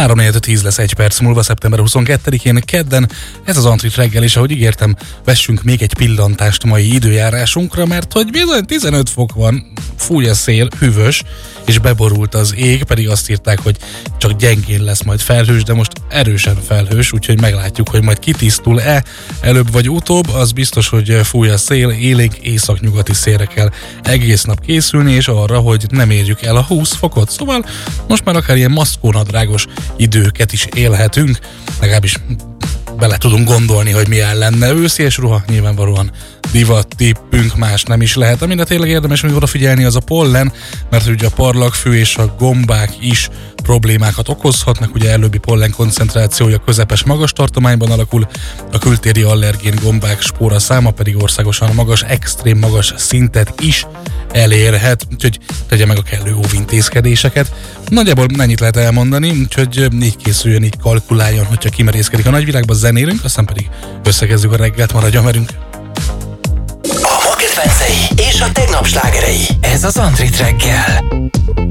3:10 lesz 1 perc múlva, szeptember 22-én kedden. Ez az Antrit reggel, és ahogy ígértem, vessünk még egy pillantást mai időjárásunkra, mert hogy bizony 15 fok van, fúj a szél, hűvös, és beborult az ég, pedig azt írták, hogy csak gyengén lesz majd felhős, de most erősen felhős, úgyhogy meglátjuk, hogy majd kitisztul-e előbb vagy utóbb. Az biztos, hogy fúj a szél, élénk északnyugati szélre kell egész nap készülni, és arra, hogy nem érjük el a 20 fokot. Szóval most már akár ilyen maszkónadrágos időket is élhetünk, legalábbis bele tudunk gondolni, hogy milyen lenne. Őszies ruha, nyilvánvalóan divat tippünk, más nem is lehet. Amire tényleg érdemes még odafigyelni, az a pollen, mert ugye a parlagfű és a gombák is problémákat okozhatnak. Ugye előbbi pollen koncentrációja közepes magas tartományban alakul, a kültéri allergén gombák spóra száma pedig országosan magas, extrém magas szintet is elérhet, úgyhogy tegye meg a kellő óvintézkedéseket. Nagyjából ennyit lehet elmondani, úgyhogy így készüljön, így kalkuláljon, hogyha kimerészkedik a nagyvilágba, zenélünk, aztán pedig összekezdjük a reggelt, maradjon velünk. A ma kedvencei és a tegnap slágerei. Ez az Antrit reggel.